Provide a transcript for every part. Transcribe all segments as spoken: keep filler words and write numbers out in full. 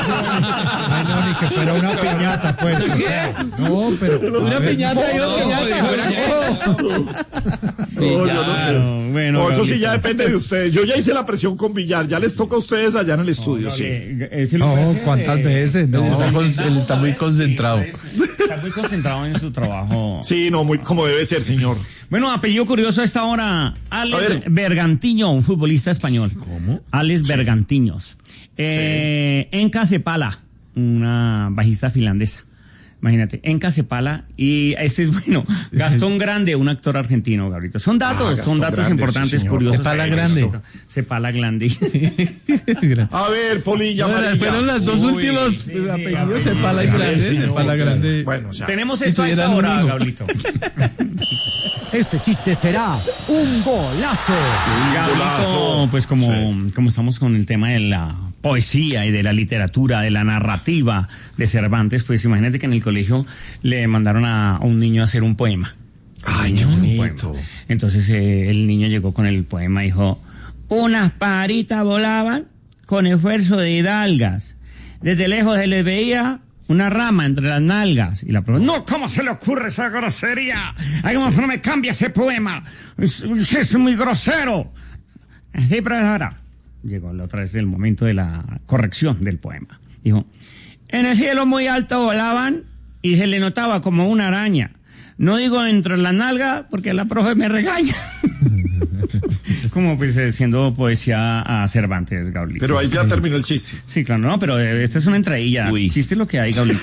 Ay, no, ni que fuera una piñata, pues. No, pero... Una piñata y una piñata. No, yo no sé. Bueno, no, eso sí Gabrielito. ya depende de ustedes. Yo ya hice la presión con Villar, ya les toca a ustedes allá en el estudio, No, sí. eh, ese lo No, parece, ¿cuántas eh, veces? No. Él está, con- él está muy concentrado. Está muy concentrado en su trabajo. Sí, no, muy como debe ser, señor. Bueno, apellido curioso a esta hora, A Alex ver. Bergantiño, un futbolista español. ¿Cómo? Alex Bergantiños. Eh, Enka Sepala, una bajista finlandesa. Imagínate, Enka Sepala, y este es bueno, Gastón Grande, un actor argentino, Gabrielito. Son datos, Ah, son Gastón datos Grande, importantes, sí, señor. curiosos. Sepala Grande. Sepala Grande. A ver, Polilla, Bueno, amarilla. fueron las dos Uy, últimos sí, sí, apellidos, sí, Sepala y sí, Grande. sí, Sepala sí. Grande. Bueno, o sea, Tenemos Si esto a esta tuvieran un hora, hijo. Gabrielito. Este chiste será un golazo. Gabrielito, pues como, como estamos con el tema de la poesía y de la literatura, de la narrativa de Cervantes, pues imagínate que en el colegio le mandaron a, a un niño a hacer un poema. Ay, qué bonito. Entonces eh, el niño llegó con el poema y dijo: unas pajaritas volaban con esfuerzo de hidalgas. Desde lejos se les veía una rama entre las nalgas. Y la pregunta: no, ¿cómo se le ocurre esa grosería? Ay, ¿cómo no me cambia ese poema? Es, es muy grosero. Sí, profesora. Llegó la otra vez el momento de la corrección del poema. Dijo: en el cielo muy alto volaban y se le notaba como una araña. No digo entre la nalga porque la profe me regaña. Como pues eh, siendo poesía a Cervantes, Gaulito. Pero ahí ya terminó el chiste. Sí, claro, no, pero eh, esta es una entradilla. Uy. Chiste lo que hay, Gaulito.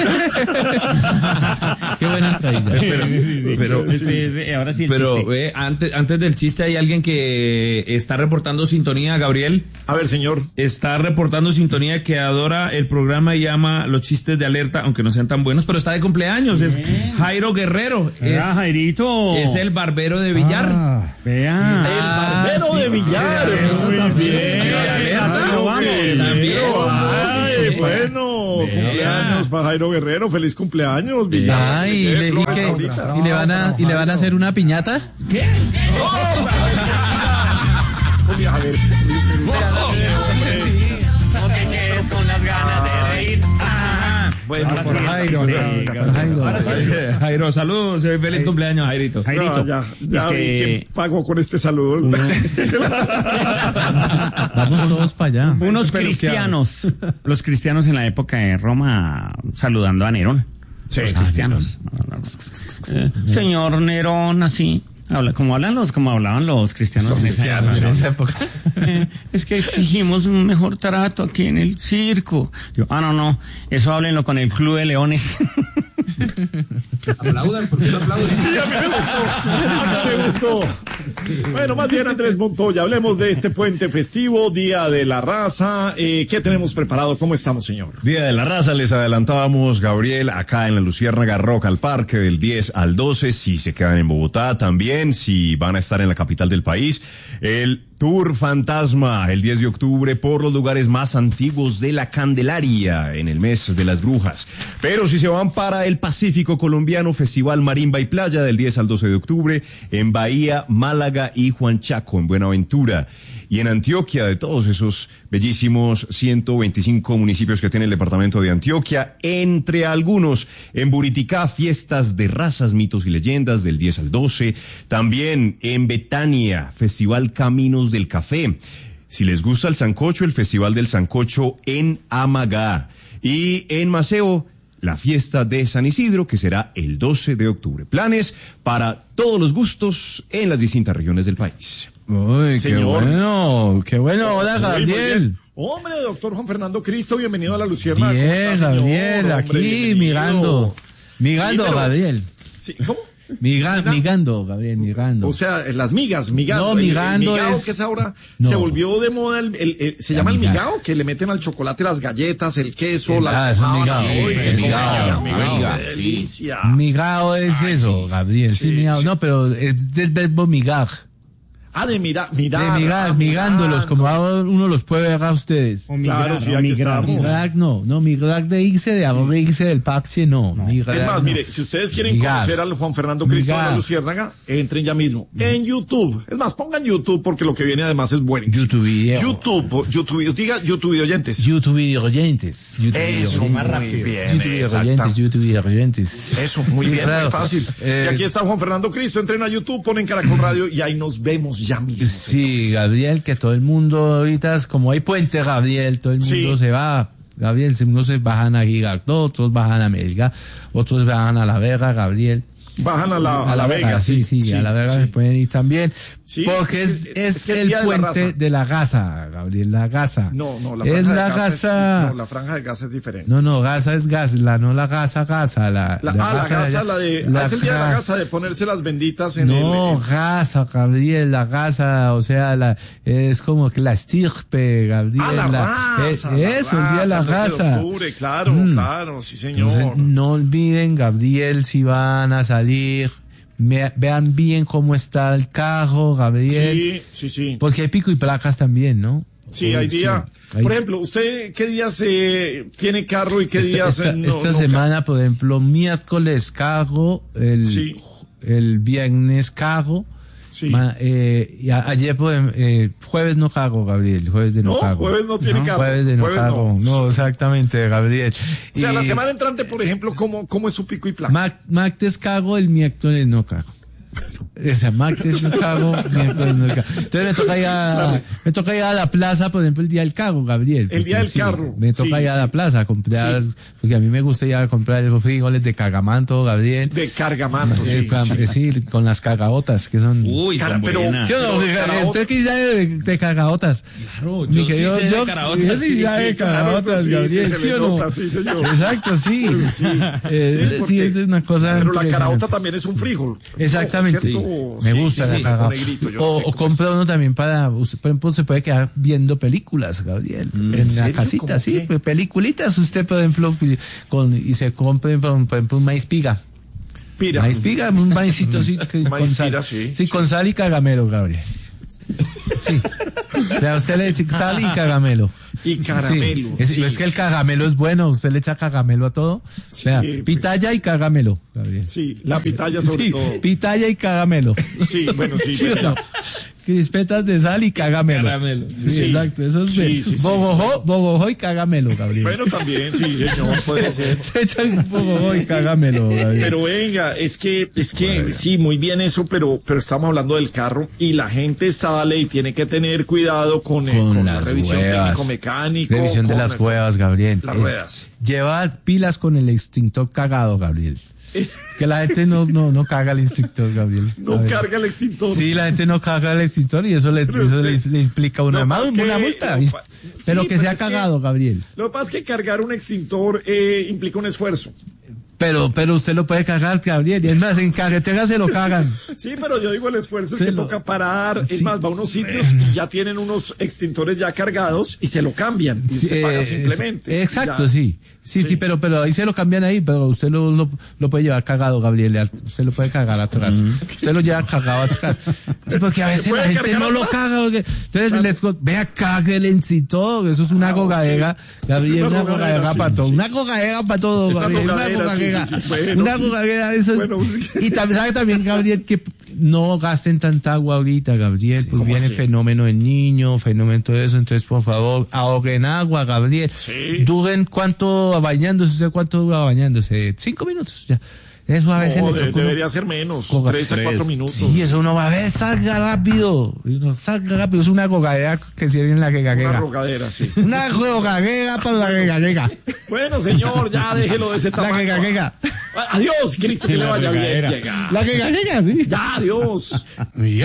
Qué buena entradilla. Pero, este es, eh, ahora sí el Pero chiste. eh, antes, antes del chiste hay alguien que está reportando sintonía, Gabriel. A ver, señor. Está reportando sintonía que adora el programa y llama los chistes de alerta, aunque no sean tan buenos, pero está de cumpleaños. Es Jairo Guerrero. Es, Ah, Jairito. es el barbero de Villar. Ah, Vea. El barbero de Villar. Muy Muy bien. bien. Jairo, vamos. También. Ay, bueno. Cumpleaños para Jairo Guerrero. Feliz cumpleaños, Villar. Ah, y le, y Flores que- ahorita. y le van a, y le van a hacer una piñata. Oye, a ver. No te quedes con las ganas de reír. Ah, Bueno, ahora por sí, Jairo, sí, ¿no? Gabriel. Jairo. Ahora sí, Jairo, saludos. eh, Feliz cumpleaños, Jairito. Jairito. Ya, ya, es ya vi que quién pagó con este saludo. Vamos todos para allá. unos cristianos, los cristianos en la época de Roma saludando a Nerón. Sí. Los cristianos. Eh, señor Nerón, así. Habla, como hablan los, como hablaban los cristianos en esa época. En esa época. Eh, es que exigimos un mejor trato aquí en el circo. Yo, ah, no, no, eso háblenlo con el Club de Leones. Aplaudan, ¿por qué no aplauden? Sí, a mí me gustó. A mí me gustó. Bueno, más bien, Andrés Montoya, hablemos de este puente festivo, Día de la Raza. Eh, ¿Qué tenemos preparado? ¿Cómo estamos, señor? Día de la Raza, les adelantábamos, Gabriel, acá en la Luciérnaga Rock al Parque del diez al doce, si se quedan en Bogotá también, si van a estar en la capital del país. El Tour Fantasma, el diez de octubre, por los lugares más antiguos de la Candelaria, en el mes de las brujas. Pero si se van para el Pacífico colombiano, Festival Marimba y Playa, del diez al doce de octubre, en Bahía, Málaga y Juanchaco, en Buenaventura. Y en Antioquia, de todos esos bellísimos ciento veinticinco municipios que tiene el departamento de Antioquia, entre algunos, en Buriticá, fiestas de razas, mitos y leyendas, del diez al doce. También en Betania, Festival Caminos del Café. Si les gusta el sancocho, el Festival del Sancocho en Amagá. Y en Maceo, la fiesta de San Isidro, que será el doce de octubre. Planes para todos los gustos en las distintas regiones del país. Uy, Señor. qué bueno, qué bueno. Hola, Muy, muy Gabriel. bien. Hombre, doctor Juan Fernando Cristo, bienvenido a la Luciérnaga. ¿Cómo Bien, está, señor? Gabriel, Hombre, aquí bienvenido. migando. Migando, Sí, pero- Gabriel. Sí, ¿cómo? Miga, migando, Gabriel, migando. O sea, las migas, migando. No, El- el migando migao es- que es ahora, No. se volvió de moda, el, el- el- se La llama el miga. migao, que le meten al chocolate las galletas, el queso, El- la ah, es un almojábana. migao, Uy, sí, eso el se migao, llama migao, miga, qué sí. delicia. Migao es eso, Gabriel. Sí, sí, migao. sí. No, pero es del verbo migar. Ah, de mirar, mirar. De mirar, ah, mirándolos, como ahora uno los puede ver a ustedes. O migrar, Claro, sí, o aquí migrar. estamos. Migrar no, no, migrar de irse, de abrirse del parche, no. Migrar, Es más, no. mire, si ustedes quieren Migar. conocer al Juan Fernando Cristo de la Migar. Luciérnaga, entren ya mismo en YouTube. Es más, pongan YouTube porque lo que viene además es buenísimo. YouTube video. YouTube, YouTube, diga YouTube oyentes. YouTube video oyentes. YouTube Eso, video más oyentes. rápido. Bien, YouTube video exacta. oyentes, YouTube video oyentes. Eso, muy Sí, bien, claro. muy fácil. Eh, y aquí está Juan Fernando Cristo, entren a YouTube, ponen Caracol Radio y ahí nos vemos ya mismo. Sí, Gabriel, que todo el mundo ahorita es como hay puente, Gabriel, todo el mundo Sí. se va. Gabriel, unos se bajan a Girardot, otros bajan a Melga, otros bajan a La Vega, Gabriel. Bajan a la, a la Vega, sí, sí, a La Vega sí. se pueden ir también. Sí, porque es es, que- es, es que el el día de la puente raza. de la Gaza, Gabriel, la Gaza. No, no, la es franja la de Gaza. Gaza. Es, no, la franja de Gaza es diferente. No, no, Gaza es gas, la no la Gaza, Gaza, la, La, ah, la Gaza de Gaza, allá. la de. La ah, es el día de la Gaza. Gaza de ponerse las benditas en No, el. Gaza, Gabriel, la Gaza, o sea, la, es como que la estirpe, Gabriel. Ah, la raza. eh, la eso, el día de la raza, el doce de Gaza. octubre, claro, Mm. claro, sí, señor. Entonces, no olviden, Gabriel, si van a salir, me- vean bien cómo está el carro, Gabriel. Sí, sí, sí. Porque hay pico y placas también, ¿no? Sí, hay día. hay- Por ejemplo, ¿usted qué días eh, tiene carro y qué esta, días esta- eh, no- esta no semana, por ejemplo, miércoles carro, el, Sí. el viernes carro. Sí. Ma- eh, y a- ayer, por ejemplo, eh, jueves no cago, Gabriel, jueves de no, No, cago. jueves no tiene cargo. Jueves de no Jueves cago, no. no. exactamente, Gabriel. O sea, la Y semana entrante, por ejemplo, ¿cómo, cómo es su pico y placa? ma- martes cago, el miércoles no cago. Esa, martes no cago, miércoles no cago. Entonces me toca ir a, Claro. me toca ir a la plaza, por ejemplo, el día del carro, Gabriel. El día porque del sí, carro. Me toca Sí, ir a la sí. plaza a comprar, Sí. porque a mí me gusta ir a comprar los frijoles de cagamanto, Gabriel. De cargamanto, Eh, sí. pa- sí. eh, sí, con las cagaotas, que son... Uy, Cara, son pero- buenas. ¿Sí o no? Pero caraota- Usted que sabe de, de cagaotas. Claro, Mi yo sí querido sé de Jox, caraotas, yo sí sí, sabe sí, de claro, cagaotas, eso sí, Gabriel, sí se ¿sí le o no? nota, sí, señor. Exacto, sí. Eh, sí, porque- es una cosa Pero la impresionante. caraota también es un frijol. Exactamente. ¿Cierto? Me Sí, gusta sí, la sí, cagaota. con negrito, yo O, sé o cómo compra uno también para, usted, por ejemplo, se puede quedar viendo películas, Gabriel, en la serio? casita, ¿Cómo sí, qué? pues, peliculitas, usted, por ejemplo, con, y se compre, por ejemplo, un maíz piga. es. Pira. Maíz piga, un maízito, sí, que- con Maíz sal, pira, sí, sí, con sal y cagamelo, Gabriel. Sí. O sea, usted le echa sal y cagamelo. Y caramelo. Sí. Es, sí. es que el cagamelo es bueno, usted le echa cagamelo a todo. O sea, pues. pitaya y cagamelo, Gabriel. Sí, la pitaya sobre Sí, todo. pitaya y cagamelo. Sí, bueno, sí. ¿Sí o no? Crispetas de sal y cagamelo. Caramelo. Sí, Sí. exacto, eso es Sí, bien. sí, sí. Bogojó, bogojó y cagamelo, Gabriel. Bueno, también, sí, señor, puede ser. Se echan un bogojó y cagamelo, Gabriel. Pero venga, es que, es que, sí, muy bien eso, pero, pero estamos hablando del carro y la gente sale y tiene que tener cuidado con, el- con, con la las revisión huevas. técnico-mecánico. Revisión de con las el- huevas, Gabriel. Las Eh, ruedas. Lleva pilas con el extintor cagado, Gabriel. Que la gente no, no, no caga el extintor, Gabriel. No A ver. carga el extintor. Sí, la gente no caga el extintor y eso le, Pero eso usted- le, le implica una, Lo que ma- pasa es una que- multa. lo pa- Pero sí, que sea es que- cagado, Gabriel. Lo que pasa es que cargar un extintor eh, implica un esfuerzo. Pero, pero usted lo puede cagar, Gabriel. Y es más, en carretera se lo cagan. Sí, pero yo digo el esfuerzo es Se que lo- toca parar. Es Sí. más, va a unos sitios y ya tienen unos extintores ya cargados y se lo cambian. Y usted Sí, paga eh, simplemente. es- Exacto, Ya. sí. Sí, sí, Sí. pero, pero ahí se lo cambian ahí, pero usted lo, lo, lo puede llevar cagado, Gabriel. Usted lo puede cagar atrás. Usted lo lleva cagado atrás. Sí, porque a ¿Se veces puede la gente cargar no lo atrás? caga. Porque, entonces, let's go, vea, cáguelense y todo. Eso es una Ah, gogadera. ok. Gabriel, Es una una gogadera, gogadera sí, para todo. sí. Una gogadera para todo, Una Gabriel. Una gogadera, gogadera. sí, sí, sí. Bueno, Una sí. gogadera, eso es- Bueno, sí. Y también, ¿sabe también, Gabriel, que no gasten tanta agua ahorita, Gabriel? Pues ¿cómo viene así? fenómeno del niño, fenómeno todo eso. Entonces, por favor, ahorren agua, Gabriel. Sí. Duren cuánto bañándose, ¿usted cuánto dura bañándose? Cinco minutos, ya. Eso a veces No, le de- toca uno- debería ser menos. Coga- Tres a cuatro minutos. Sí, eso uno va a ver, salga rápido. Y uno salga rápido. Es una gogadera que sirve en la que Una gaguega. rogadera, sí. Una gogadera para la que gaguega. Bueno, señor, ya déjelo de ese La tamaño. que gaguega. Adiós, Cristo, que le vaya bien. regadera. Llega. La que gaguega, sí. Ya, adiós.